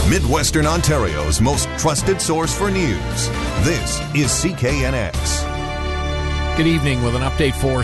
Midwestern Ontario's most trusted source for news. This is CKNX. Good evening with an update for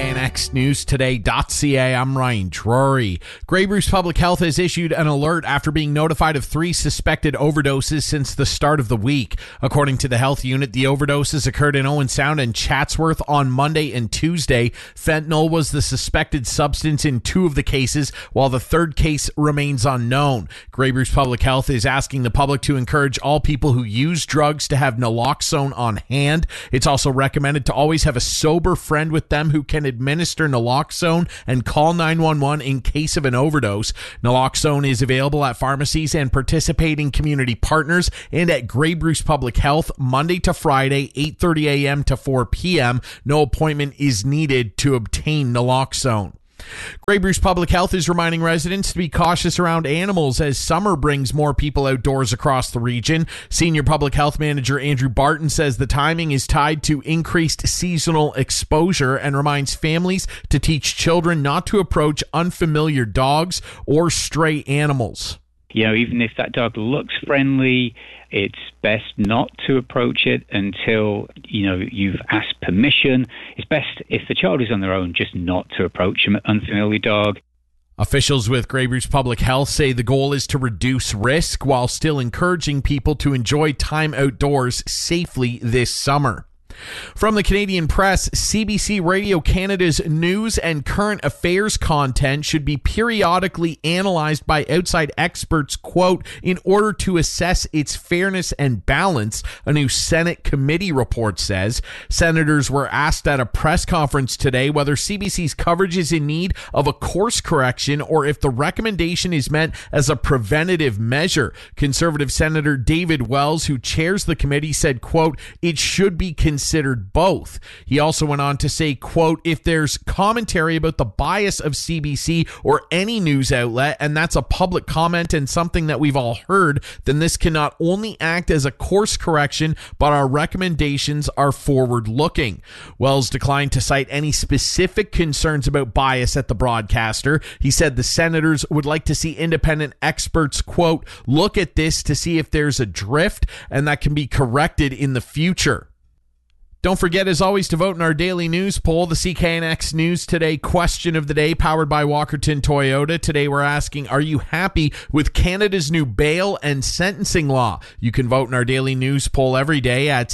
CKNXNewsToday.ca. I'm Ryan Drury. Grey Bruce Public Health has issued an alert after being notified of 3 suspected overdoses since the start of the week. According to the health unit, the overdoses occurred in Owen Sound and Chatsworth on Monday and Tuesday. Fentanyl was the suspected substance in 2 of the cases, while the 3rd case remains unknown. Grey Bruce Public Health is asking the public to encourage all people who use drugs to have naloxone on hand. It's also recommended to always have a sober friend with them who can administer naloxone and call 911 in case of an overdose. Naloxone is available at pharmacies and participating community partners and at Grey Bruce Public Health Monday to Friday, 8:30 a.m. to 4 p.m. No appointment is needed to obtain naloxone. Grey Bruce Public Health is reminding residents to be cautious around animals as summer brings more people outdoors across the region. Senior Public Health Manager Andrew Barton says the timing is tied to increased seasonal exposure and reminds families to teach children not to approach unfamiliar dogs or stray animals. Even if that dog looks friendly, it's best not to approach it until, you've asked permission. It's best if the child is on their own, just not to approach an unfamiliar dog. Officials with Grey Bruce Public Health say the goal is to reduce risk while still encouraging people to enjoy time outdoors safely this summer. From the Canadian Press, CBC Radio Canada's news and current affairs content should be periodically analyzed by outside experts, quote, in order to assess its fairness and balance, a new Senate committee report says. Senators were asked at a press conference today whether CBC's coverage is in need of a course correction or if the recommendation is meant as a preventative measure. Conservative Senator David Wells, who chairs the committee, said, quote, it should be considered both. He also went on to say, quote, if there's commentary about the bias of CBC or any news outlet, and that's a public comment and something that we've all heard, then this can not only act as a course correction, but our recommendations are forward-looking. Wells declined to cite any specific concerns about bias at the broadcaster. He said the senators would like to see independent experts, quote, look at this to see if there's a drift and that can be corrected in the future. Don't forget, as always, to vote in our daily news poll, the CKNX News Today question of the day, powered by Walkerton Toyota. Today we're asking, are you happy with Canada's new bail and sentencing law? You can vote in our daily news poll every day at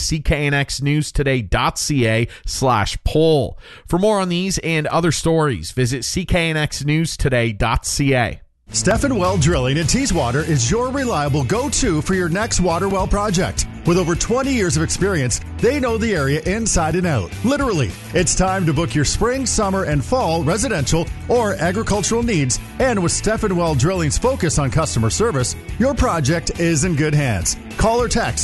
cknxnewstoday.ca/poll. For more on these and other stories, visit cknxnewstoday.ca. Stefan Well Drilling in Teeswater is your reliable go-to for your next water well project. With over 20 years of experience, they know the area inside and out. Literally, it's time to book your spring, summer, and fall residential or agricultural needs. And with Stefan Well Drilling's focus on customer service, your project is in good hands. Call or text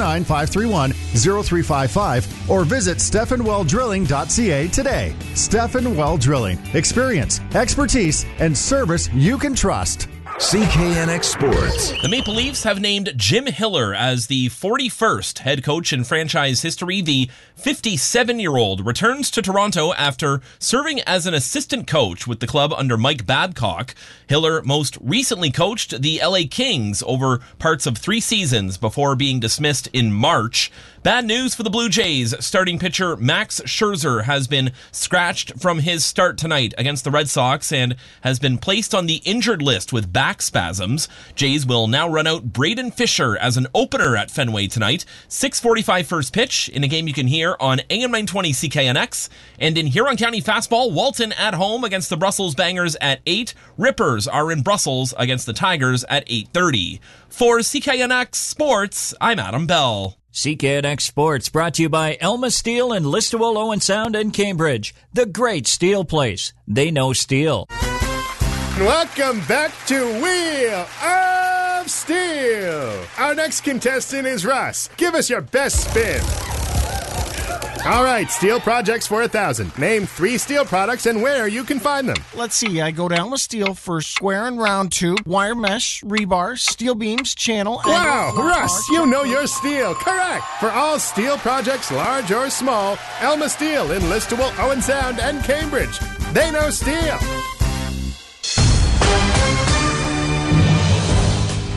519-531-0355 or visit StefanWellDrilling.ca today. Stefan Well Drilling. Experience, expertise, and service you can trust. CKNX Sports. The Maple Leafs have named Jim Hiller as the 41st head coach in franchise history. The 57-year-old returns to Toronto after serving as an assistant coach with the club under Mike Babcock. Hiller most recently coached the LA Kings over parts of 3 seasons before being dismissed in March. Bad news for the Blue Jays. Starting pitcher Max Scherzer has been scratched from his start tonight against the Red Sox and has been placed on the injured list with back spasms. Jays will now run out Braden Fisher as an opener at Fenway tonight. 6:45 first pitch in a game you can hear on AM 920 CKNX. And in Huron County Fastball, Walton at home against the Brussels Bangers at 8. Rippers are in Brussels against the Tigers at 8:30. For CKNX Sports, I'm Adam Bell. CKNX Sports brought to you by Elma Steel in Listowel, Owen Sound, and Cambridge. The great steel place. They know steel. Welcome back to Wheel of Steel. Our next contestant is Russ. Give us your best spin. All right, steel projects for 1,000. Name 3 steel products and where you can find them. Let's see. I go to Elma Steel for square and round tube, wire mesh, rebar, steel beams, channel. Wow, Russ, you know your steel. Correct. For all steel projects, large or small, Elma Steel in Listowel, Owen Sound, and Cambridge. They know steel.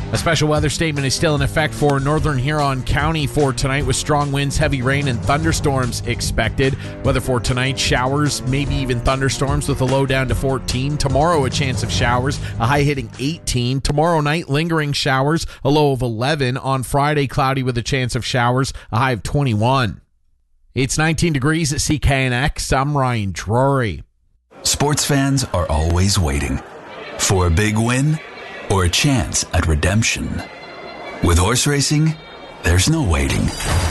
A special weather statement is still in effect for Northern Huron County for tonight with strong winds, heavy rain, and thunderstorms expected. Weather for tonight, showers, maybe even thunderstorms with a low down to 14. Tomorrow, a chance of showers, a high hitting 18. Tomorrow night, lingering showers, a low of 11. On Friday, cloudy with a chance of showers, a high of 21. It's 19 degrees at CKNX. I'm Ryan Drury. Sports fans are always waiting for a big win or a chance at redemption. With horse racing, there's no waiting.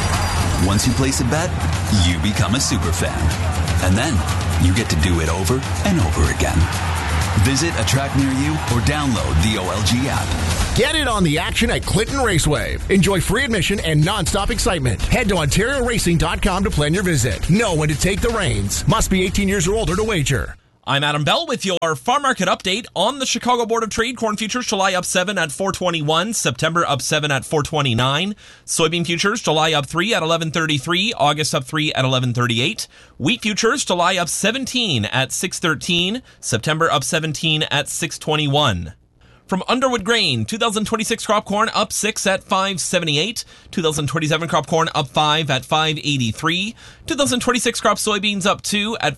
Once you place a bet, you become a super fan. And then you get to do it over and over again. Visit a track near you or download the OLG app. Get in on the action at Clinton Raceway. Enjoy free admission and non-stop excitement. Head to OntarioRacing.com to plan your visit. Know when to take the reins. Must be 18 years or older to wager. I'm Adam Bell with your farm market update on the Chicago Board of Trade. Corn futures, July up 7 at 421. September up 7 at 429. Soybean futures, July up 3 at 1133. August up 3 at 1138. Wheat futures, July up 17 at 613. September up 17 at 621. From Underwood Grain, 2026 crop corn up 6 at 578. 2027 crop corn up 5 at 583. 2026 crop soybeans up 2 at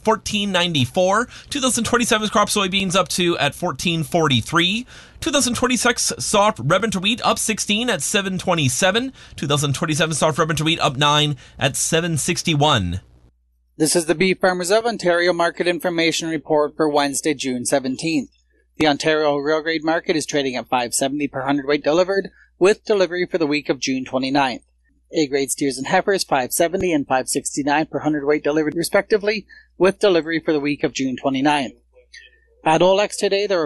1494. 2027 crop soybeans up 2 at 1443. 2026 soft red winter wheat up 16 at 727. 2027 soft red winter wheat up 9 at 761. This is the Beef Farmers of Ontario Market Information Report for Wednesday, June 17th. The Ontario Real Grade Market is trading at $5.70 per hundredweight delivered, with delivery for the week of June 29th. A-grade steers and heifers $5.70 and $5.69 per hundredweight delivered respectively, with delivery for the week of June 29th. At OLX today, there are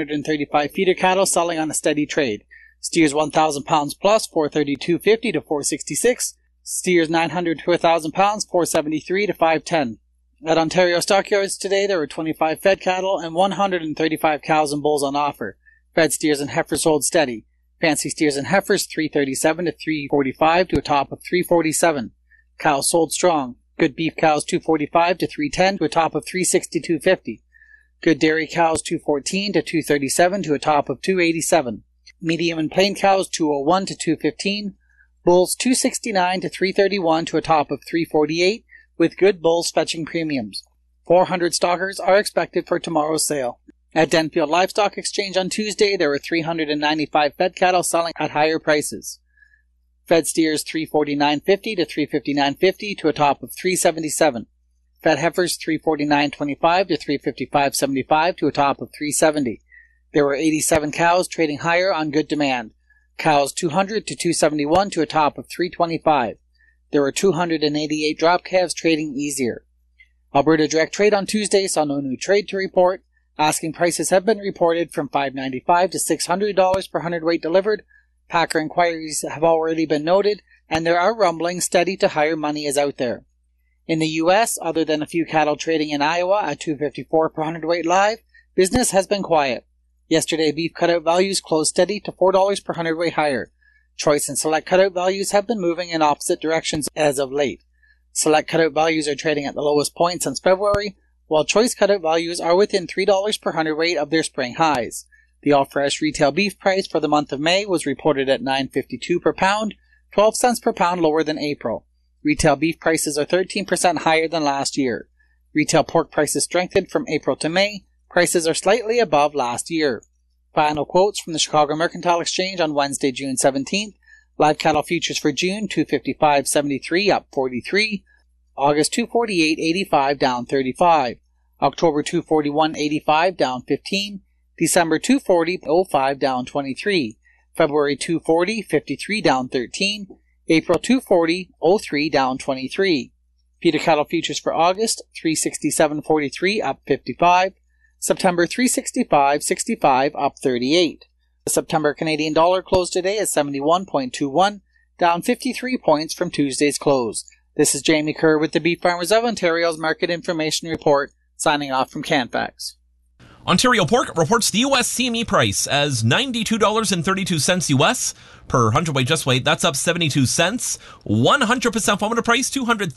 435 feeder cattle selling on a steady trade. Steers 1,000 pounds plus, $432.50 to $466. Steers 900 to 1,000 pounds, $473 to $510. At Ontario Stockyards today, there were 25 fed cattle and 135 cows and bulls on offer. Fed steers and heifers sold steady. Fancy steers and heifers $337 to $345 to a top of $347. Cows sold strong. Good beef cows $245 to $310 to a top of $362.50. Good dairy cows $214 to $237 to a top of $287. Medium and plain cows $201 to $215. Bulls $269 to $331 to a top of $348. With good bulls fetching premiums. 400 stockers are expected for tomorrow's sale. At Denfield Livestock Exchange on Tuesday, there were 395 fed cattle selling at higher prices. Fed steers $349.50 to $359.50 to a top of $377. Fed heifers $349.25 to $355.75 to a top of $370. There were 87 cows trading higher on good demand. Cows $200 to $271 to a top of $325. There were 288 drop calves trading easier. Alberta Direct Trade on Tuesday saw no new trade to report. Asking prices have been reported from $595 to $600 per hundredweight delivered. Packer inquiries have already been noted, and there are rumblings steady to higher money is out there. In the U.S., other than a few cattle trading in Iowa at $254 per hundredweight live, business has been quiet. Yesterday, beef cutout values closed steady to $4 per hundredweight higher. Choice and select cutout values have been moving in opposite directions as of late. Select cutout values are trading at the lowest point since February, while choice cutout values are within $3 per hundredweight of their spring highs. The all-fresh retail beef price for the month of May was reported at $9.52 per pound, 12 cents per pound lower than April. Retail beef prices are 13% higher than last year. Retail pork prices strengthened from April to May. Prices are slightly above last year. Final quotes from the Chicago Mercantile Exchange on Wednesday, June 17th. Live cattle futures for June, $255.73, up 43. August, $248.85, down 35. October, $241.85, down 15. December, $240.05, down 23. February, $240.53, down 13. April, $240.03, down 23. Feeder cattle futures for August, $367.43, up 55. September $365.65, up 38. The September Canadian dollar closed today at 71.21, down 53 points from Tuesday's close. This is Jamie Kerr with the Beef Farmers of Ontario's Market Information Report, signing off from Canfax. Ontario Pork reports the U.S. CME price as $92.32 U.S. per hundredweight just weight. That's up 72 cents. 100% formula price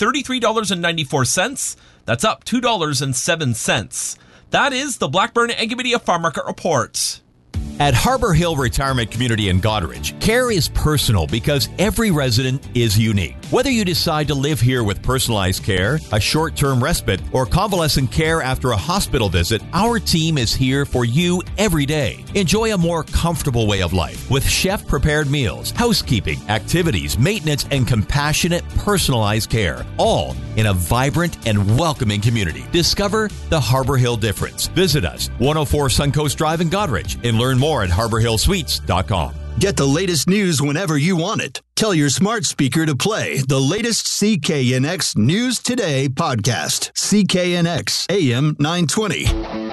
$233.94. That's up $2.07. That is the Blackburn Agri Media Farm Market Report. At Harbor Hill Retirement Community in Goderich, care is personal because every resident is unique. Whether you decide to live here with personalized care, a short-term respite, or convalescent care after a hospital visit, our team is here for you every day. Enjoy a more comfortable way of life with chef-prepared meals, housekeeping, activities, maintenance, and compassionate, personalized care, all in a vibrant and welcoming community. Discover the Harbor Hill difference. Visit us, 104 Suncoast Drive in Goderich, and learn more at harborhillsuites.com. Get the latest news whenever you want it. Tell your smart speaker to play the latest CKNX News Today podcast. CKNX AM 920.